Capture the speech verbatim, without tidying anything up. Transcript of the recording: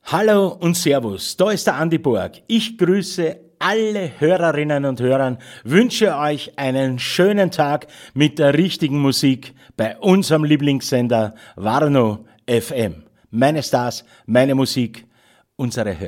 Hallo und Servus, da ist der Andi Borg. Ich grüße alle Hörerinnen und Hörer, wünsche euch einen schönen Tag mit der richtigen Musik bei unserem Lieblingssender Warnow F M. Meine Stars, meine Musik, unsere Hörer.